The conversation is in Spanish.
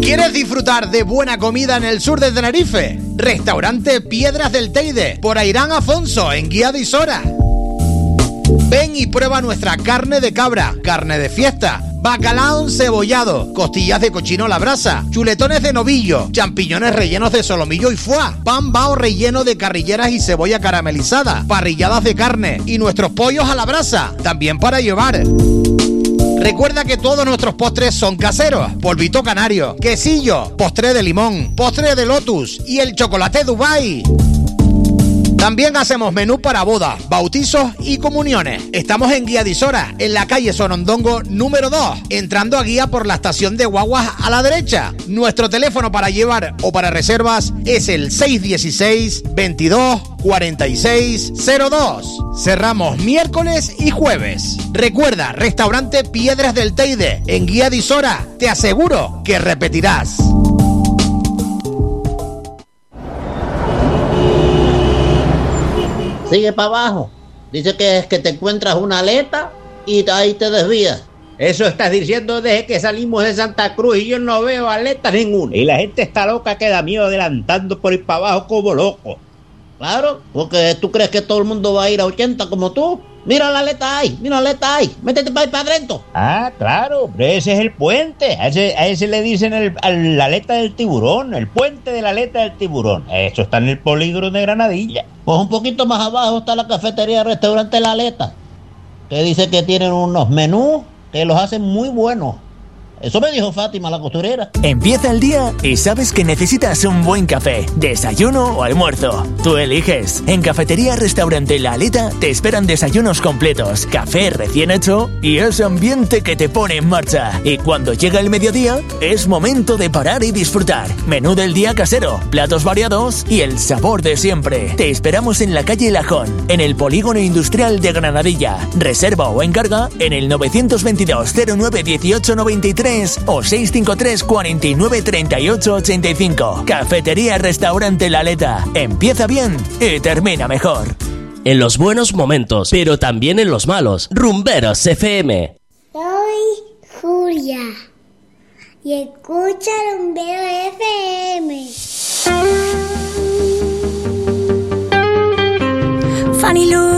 ¿Quieres disfrutar de buena comida en el sur de Tenerife? Restaurante Piedras del Teide, por Airán Afonso, en Guía de Isora. Ven y prueba nuestra carne de cabra, carne de fiesta, bacalao encebollado, costillas de cochino a la brasa, chuletones de novillo, champiñones rellenos de solomillo y foie, pan bao relleno de carrilleras y cebolla caramelizada, parrilladas de carne y nuestros pollos a la brasa, también para llevar. Recuerda que todos nuestros postres son caseros. Polvito canario, quesillo, postre de limón, postre de lotus y el chocolate Dubai. También hacemos menú para bodas, bautizos y comuniones. Estamos en Guía de Isora, en la calle Sonondongo número 2, entrando a Guía por la estación de guaguas a la derecha. Nuestro teléfono para llevar o para reservas es el 616 22 46 02. Cerramos miércoles y jueves. Recuerda, restaurante Piedras del Teide, en Guía de Isora. Te aseguro que repetirás. Sigue para abajo. Dice que es que te encuentras una aleta y ahí te desvías. Eso estás diciendo desde que salimos de Santa Cruz y yo no veo aletas ninguna. Y la gente está loca que da miedo adelantando por ir para abajo como loco. Claro, porque tú crees que todo el mundo va a ir a 80 como tú. Mira la aleta ahí, métete para adentro. Ah, claro, pero ese es el puente. A ese le dicen la aleta del tiburón, el puente de la aleta del tiburón. Eso está en el polígono de Granadilla. Pues un poquito más abajo está la cafetería restaurante La Aleta, que dice que tienen unos menús que los hacen muy buenos. Eso me dijo Fátima, la costurera. Empieza el día y sabes que necesitas un buen café, desayuno o almuerzo. Tú eliges. En Cafetería Restaurante La Aleta te esperan desayunos completos, café recién hecho y ese ambiente que te pone en marcha. Y cuando llega el mediodía, es momento de parar y disfrutar. Menú del día casero, platos variados y el sabor de siempre. Te esperamos en la calle Lajón, en el Polígono Industrial de Granadilla. Reserva o encarga en el 922 09 18 93 o 653 49 38 85. Cafetería Restaurante La Aleta. Empieza bien y termina mejor. En los buenos momentos, pero también en los malos. Rumberos FM. Soy Julia y escucha Rumberos FM. Fanny Lu